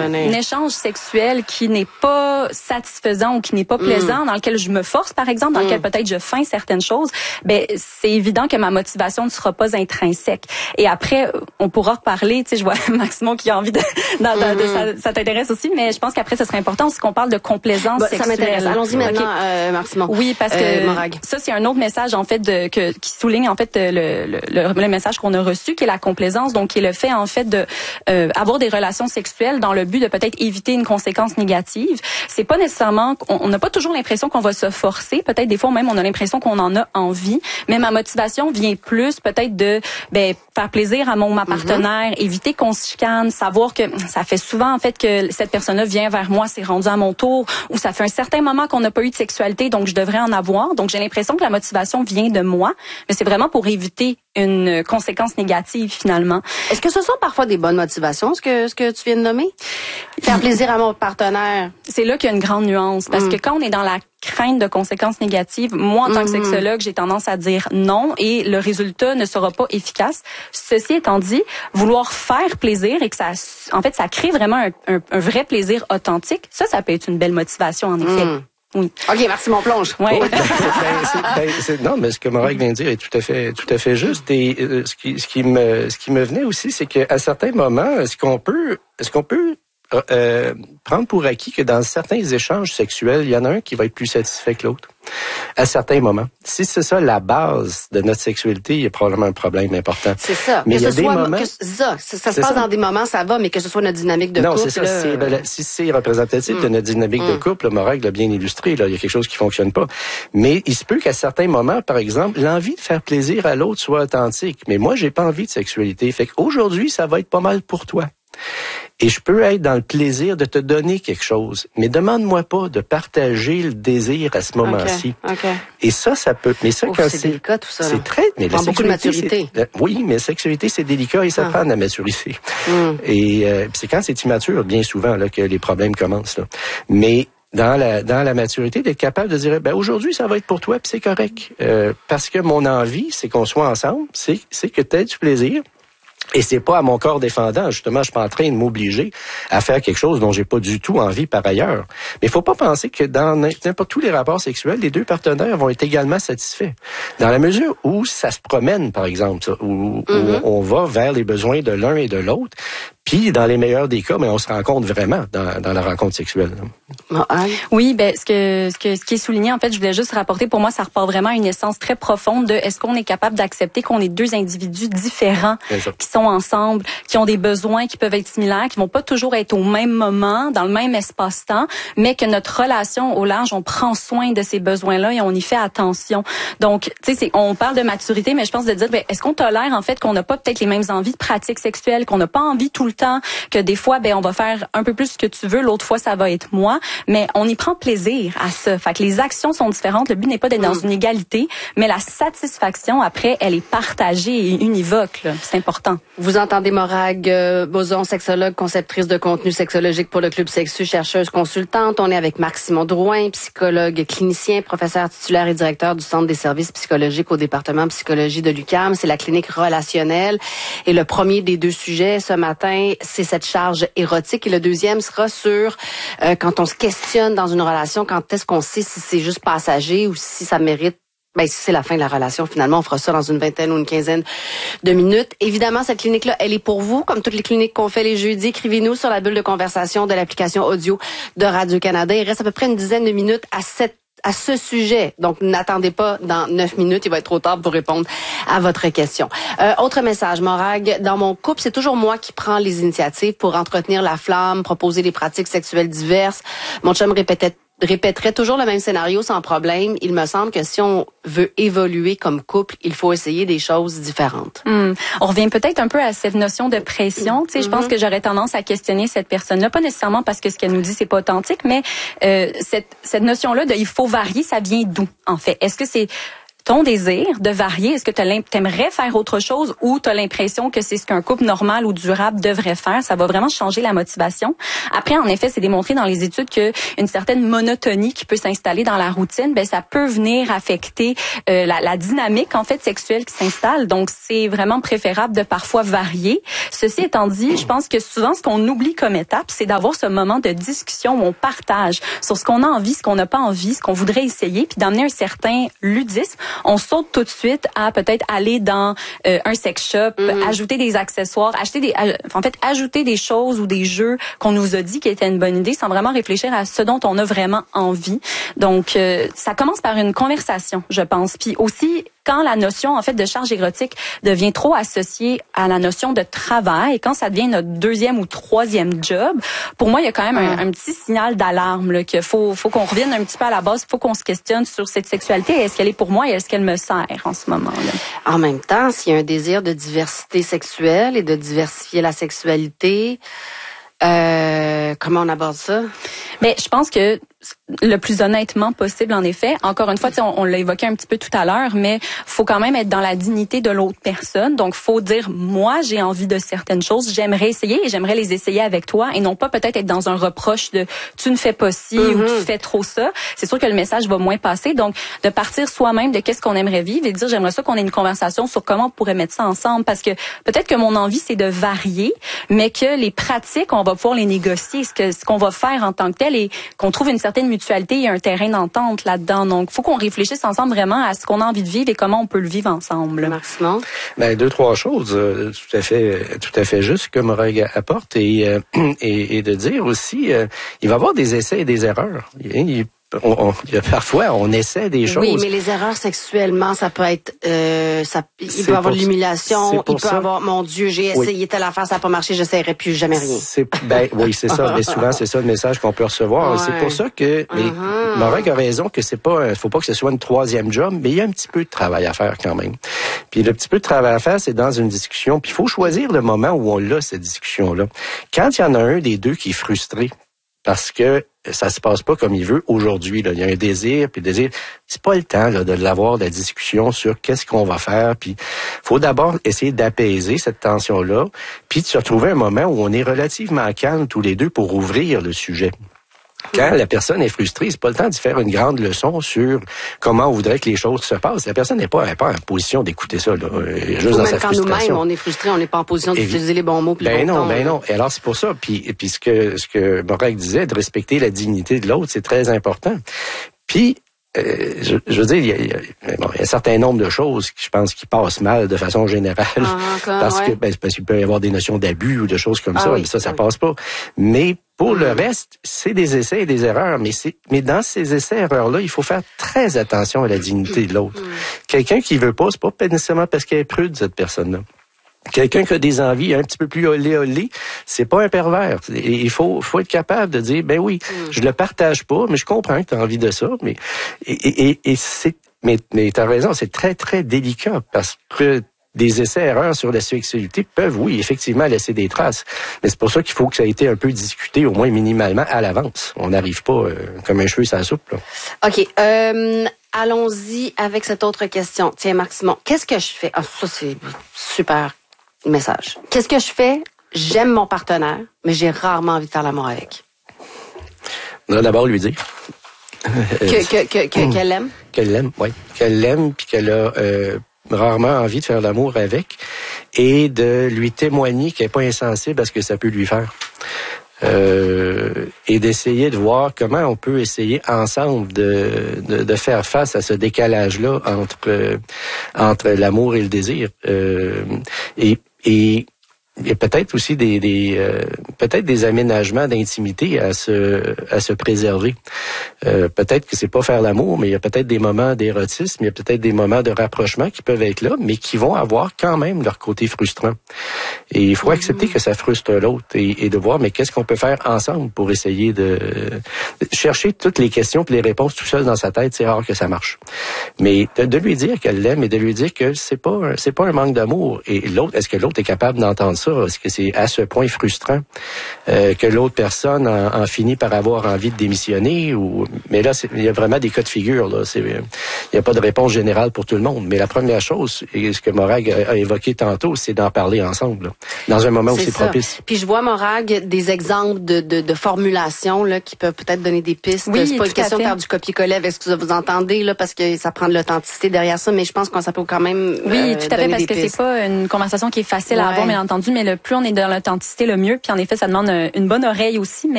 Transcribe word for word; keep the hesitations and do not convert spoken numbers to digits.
un, un échange sexuel qui n'est pas satisfaisant ou qui n'est pas plaisant, mm. dans lequel je me force, par exemple, dans mm. lequel peut-être je feins certaines choses, ben c'est évident que ma motivation ne sera pas intrinsèque. Et après, on pourra reparler, tu sais, je vois Maximon qui a envie de... dans, mm-hmm. de, ça, ça t'intéresse aussi, mais je pense qu'après, ce serait important aussi qu'on parle de complaisance bah, sexuelle. Ça m'intéresse. Allons-y maintenant, okay. euh, Maximon. Oui, parce que euh, ça, c'est un autre message, en fait, de, que, qui souligne, en fait, le, le, le, le message qu'on a reçu, qui est la complaisance, donc qui est le fait, en fait, de euh, avoir des relations sexuelles dans le but de peut-être éviter une conséquence négative. C'est pas nécessairement, on n'a pas toujours l'impression qu'on va se forcer, peut-être des fois même on a l'impression qu'on en a envie, mais ma motivation vient plus peut-être de ben, faire plaisir à mon ma partenaire, mm-hmm. éviter qu'on se chicane, savoir que ça fait souvent en fait que cette personne-là vient vers moi, c'est rendu à mon tour, ou ça fait un certain moment qu'on n'a pas eu de sexualité, donc je devrais en avoir. Donc j'ai l'impression que la motivation vient de moi, mais c'est vraiment pour éviter une conséquence négative finalement. Est-ce que ce sont parfois des bonnes motivations, ce que ce que tu viens de nommer? Faire plaisir à mon partenaire. C'est là qu'il y a une grande nuance, parce mm. que quand on est dans la crainte de conséquences négatives, moi en tant que sexologue, j'ai tendance à dire non et le résultat ne sera pas efficace. Ceci étant dit, vouloir faire plaisir et que ça, en fait, ça crée vraiment un, un, un vrai plaisir authentique, ça, ça peut être une belle motivation en effet. Mm. Oui. OK, merci mon plonge. Ouais. Oui. ben, c'est, ben, c'est, non, mais ce que Morag vient de dire est tout à fait, tout à fait juste. Et euh, ce qui, ce qui me, ce qui me venait aussi, c'est qu'à certains moments, est-ce qu'on peut, est-ce qu'on peut euh, prendre pour acquis que dans certains échanges sexuels, il y en a un qui va être plus satisfait que l'autre à certains moments. Si c'est ça la base de notre sexualité, il y a probablement un problème important. C'est ça. Mais que il y a ce des soit, moments... que ça, ça, ça se passe ça. Dans des moments, ça va, mais que ce soit notre dynamique de non, couple... Non, c'est ça. Là, c'est, ben, si c'est représentatif mm. de notre dynamique mm. de couple, le Morag l'a bien illustré, là, il y a quelque chose qui fonctionne pas. Mais il se peut qu'à certains moments, par exemple, l'envie de faire plaisir à l'autre soit authentique. Mais moi, j'ai pas envie de sexualité. Fait qu'aujourd'hui, ça va être pas mal pour toi. Et je peux être dans le plaisir de te donner quelque chose. Mais demande-moi pas de partager le désir à ce moment-ci. Okay, okay. Et ça, ça peut... Mais ça, Ouf, quand c'est, c'est délicat, tout ça. C'est très... Mais ça prend beaucoup de maturité. Oui, mais la sexualité, c'est délicat et ça ah. prend de la maturité. Mm. Et euh, c'est quand c'est immature, bien souvent, là, que les problèmes commencent. Là. Mais... dans la dans la maturité, d'être capable de dire ben aujourd'hui ça va être pour toi puis c'est correct euh, parce que mon envie c'est qu'on soit ensemble, c'est c'est que tu aies du plaisir. Et c'est pas à mon corps défendant, justement, je suis pas en train de m'obliger à faire quelque chose dont j'ai pas du tout envie par ailleurs. Mais il faut pas penser que dans n'importe tous les rapports sexuels, les deux partenaires vont être également satisfaits. Dans la mesure où ça se promène, par exemple, ça, où, mm-hmm. où on va vers les besoins de l'un et de l'autre. Puis, dans les meilleurs des cas, mais on se rencontre vraiment dans, dans la rencontre sexuelle. Oui, ben ce que, ce que ce qui est souligné, en fait, je voulais juste rapporter, pour moi, ça repart vraiment à une essence très profonde de est-ce qu'on est capable d'accepter qu'on est deux individus différents qui sont ensemble, qui ont des besoins qui peuvent être similaires, qui vont pas toujours être au même moment, dans le même espace-temps, mais que notre relation au large, on prend soin de ces besoins-là et on y fait attention. Donc, tu sais, on parle de maturité, mais je pense de dire, ben, est-ce qu'on tolère, en fait, qu'on n'a pas peut-être les mêmes envies de pratique sexuelle, qu'on n'a pas envie tout le temps, que des fois, ben, on va faire un peu plus ce que tu veux, l'autre fois, ça va être moi, mais on y prend plaisir à ça. Fait que les actions sont différentes. Le but n'est pas d'être dans une égalité, mais la satisfaction, après, elle est partagée et univoque, là. C'est important. Vous entendez Morag euh, Boson, sexologue, conceptrice de contenu sexologique pour le Club Sexu, chercheuse consultante. On est avec Marc-Simon Drouin, psychologue clinicien, professeur titulaire et directeur du Centre des services psychologiques au département psychologie de l'U Q A M. C'est la clinique relationnelle. Et le premier des deux sujets ce matin, c'est cette charge érotique. Et le deuxième sera sur euh, quand on se questionne dans une relation, quand est-ce qu'on sait si c'est juste passager ou si ça mérite, ben si c'est la fin de la relation, finalement, on fera ça dans une vingtaine ou une quinzaine de minutes. Évidemment, cette clinique-là, elle est pour vous, comme toutes les cliniques qu'on fait les jeudis. Écrivez-nous sur la bulle de conversation de l'application audio de Radio-Canada. Il reste à peu près une dizaine de minutes à cette à ce sujet. Donc, n'attendez pas dans neuf minutes. Il va être trop tard pour répondre à votre question. Euh, autre message, Morag. Dans mon couple, c'est toujours moi qui prends les initiatives pour entretenir la flamme, proposer des pratiques sexuelles diverses. Mon chum répétait répéterait toujours le même scénario sans problème. Il me semble que si on veut évoluer comme couple, il faut essayer des choses différentes. Mmh. On revient peut-être un peu à cette notion de pression. Tu sais, mm-hmm. je pense que j'aurais tendance à questionner cette personne-là, pas nécessairement parce que ce qu'elle nous dit c'est pas authentique, mais euh, cette cette notion-là de il faut varier, ça vient d'où en fait? Est-ce que c'est ton désir de varier. Est-ce que tu aimerais faire autre chose ou tu as l'impression que c'est ce qu'un couple normal ou durable devrait faire? Ça va vraiment changer la motivation. Après, en effet, c'est démontré dans les études que une certaine monotonie qui peut s'installer dans la routine, ben ça peut venir affecter euh, la, la dynamique en fait sexuelle qui s'installe. Donc, c'est vraiment préférable de parfois varier. Ceci étant dit, je pense que souvent, ce qu'on oublie comme étape, c'est d'avoir ce moment de discussion où on partage sur ce qu'on a envie, ce qu'on n'a pas envie, ce qu'on voudrait essayer, puis d'amener un certain ludisme. On saute tout de suite à peut-être aller dans euh, un sex shop, mm-hmm. ajouter des accessoires, acheter des, en fait, ajouter des choses ou des jeux qu'on nous a dit qui étaient une bonne idée, sans vraiment réfléchir à ce dont on a vraiment envie. Donc, euh, ça commence par une conversation, je pense. Puis aussi, quand la notion en fait de charge érotique devient trop associée à la notion de travail, quand ça devient notre deuxième ou troisième job, pour moi il y a quand même un, un petit signal d'alarme là, qu'il faut faut qu'on revienne un petit peu à la base, faut qu'on se questionne sur cette sexualité, est-ce qu'elle est pour moi et est-ce qu'elle me sert en ce moment-là. En même temps, s'il y a un désir de diversité sexuelle et de diversifier la sexualité, euh, comment on aborde ça? Mais je pense que le plus honnêtement possible, en effet. Encore une fois, on, on l'a évoqué un petit peu tout à l'heure, mais faut quand même être dans la dignité de l'autre personne. Donc, faut dire, moi, j'ai envie de certaines choses, j'aimerais essayer et j'aimerais les essayer avec toi, et non pas peut-être être dans un reproche de tu ne fais pas ci mm-hmm. ou tu fais trop ça. C'est sûr que le message va moins passer. Donc, de partir soi-même de qu'est-ce qu'on aimerait vivre et de dire, j'aimerais ça qu'on ait une conversation sur comment on pourrait mettre ça ensemble, parce que peut-être que mon envie, c'est de varier, mais que les pratiques, on va pouvoir les négocier, ce que ce qu'on va faire en tant que tel, et qu'on trouve une certaine mutualité et un terrain d'entente là-dedans. Donc, faut qu'on réfléchisse ensemble vraiment à ce qu'on a envie de vivre et comment on peut le vivre ensemble. Maximum. Ben, deux, trois choses euh, tout à fait, tout à fait juste que Morag apporte, et, euh, et, et de dire aussi, euh, il va y avoir des essais et des erreurs. Il, On, on, parfois, on essaie des choses. Oui, mais les erreurs sexuellement, ça peut être... Euh, ça, il c'est peut y avoir de l'humiliation, il peut ça. avoir... Mon Dieu, j'ai essayé oui. telle affaire, ça n'a pas marché, j'essaierai plus jamais rien. C'est, ben, oui, c'est ça. Mais souvent, c'est ça le message qu'on peut recevoir. Ouais. C'est pour ça que... Uh-huh. Morag a raison que c'est pas... faut pas que ce soit une troisième job, mais il y a un petit peu de travail à faire quand même. Puis le petit peu de travail à faire, c'est dans une discussion. Puis il faut choisir le moment où on l'a, cette discussion-là. Quand il y en a un des deux qui est frustré, parce que ça se passe pas comme il veut aujourd'hui. Là. Il y a un désir, puis le désir, c'est pas le temps là, de l'avoir, de la discussion sur qu'est-ce qu'on va faire. Puis faut d'abord essayer d'apaiser cette tension-là, puis de se retrouver un moment où on est relativement calme tous les deux pour ouvrir le sujet. Quand la personne est frustrée, c'est pas le temps d'y faire une grande leçon sur comment on voudrait que les choses se passent. La personne n'est pas, n'est pas en position d'écouter ça, là, juste Ou dans même sa quand frustration. Nous-mêmes, on est frustré, on n'est pas en position d'utiliser les bons mots. Puis ben les bons non, tons, ben non. Et alors c'est pour ça. Puis, puis ce que ce que Morag disait, de respecter la dignité de l'autre, c'est très important. Puis Euh, je, je veux dire, il y, a, il, y a, bon, il y a un certain nombre de choses qui, je pense, qui passent mal de façon générale, ah, encore, parce ouais. que ben, parce qu'il peut y avoir des notions d'abus ou de choses comme ah, ça, oui, mais ça, ça oui. passe pas. Mais pour mmh. le reste, c'est des essais et des erreurs, mais c'est, mais dans ces essais-erreurs-là, il faut faire très attention à la dignité de l'autre. Mmh. Quelqu'un qui veut pas, c'est pas nécessairement parce qu'elle est prude, cette personne-là. Quelqu'un qui a des envies un petit peu plus olé olé, c'est pas un pervers. Et il faut, faut être capable de dire, ben oui, mm. je le partage pas, mais je comprends que tu as envie de ça. Mais et, et, et c'est, mais, mais t'as raison, c'est très très délicat parce que des essais-erreurs sur la sexualité peuvent, oui, effectivement, laisser des traces. Mais c'est pour ça qu'il faut que ça ait été un peu discuté, au moins minimalement, à l'avance. On n'arrive pas euh, comme un cheveu sur la soupe, là. OK. Euh, allons-y avec cette autre question. Tiens, Marc Simon, qu'est-ce que je fais? Ah, ça, c'est super message. Qu'est-ce que je fais? J'aime mon partenaire, mais j'ai rarement envie de faire l'amour avec. On va d'abord lui dire. Que, que, que, que, qu'elle l'aime? Qu'elle l'aime, oui. Qu'elle l'aime, puis qu'elle a... Euh, rarement envie de faire l'amour avec, et de lui témoigner qu'elle n'est pas insensible à ce que ça peut lui faire. Euh, et d'essayer de voir comment on peut essayer ensemble de, de, de faire face à ce décalage-là entre, euh, entre l'amour et le désir. Euh, et, et il y a peut-être aussi des, des euh, peut-être des aménagements d'intimité à se à se préserver. Euh, peut-être que c'est pas faire l'amour, mais il y a peut-être des moments d'érotisme, il y a peut-être des moments de rapprochement qui peuvent être là, mais qui vont avoir quand même leur côté frustrant. Et il faut mm-hmm. accepter que ça frustre l'autre et, et de voir mais qu'est-ce qu'on peut faire ensemble pour essayer de, de chercher toutes les questions et les réponses tout seul dans sa tête, c'est rare que ça marche. Mais de, de lui dire qu'elle l'aime et de lui dire que c'est pas c'est pas un manque d'amour et l'autre, est-ce que l'autre est capable d'entendre ça? ça, parce que c'est à ce point frustrant euh, que l'autre personne en, en finit par avoir envie de démissionner. Ou mais là, il y a vraiment des cas de figure. Là, c'est, il n'y a pas de réponse générale pour tout le monde. Mais la première chose, et ce que Morag a, a évoqué tantôt, c'est d'en parler ensemble, là, dans un moment où c'est propice. Puis je vois, Morag, des exemples de, de, de formulations là, qui peuvent peut-être donner des pistes. Oui, c'est pas une question de faire du copier-coller avec ce que vous entendez, là, parce que ça prend de l'authenticité derrière ça, mais je pense qu'on ça peut quand même Oui, euh, tout à fait, parce que pistes. c'est pas une conversation qui est facile ouais. à avoir, bien entendu, mais le plus on est dans l'authenticité, le mieux. Puis en effet, ça demande une bonne oreille aussi, mais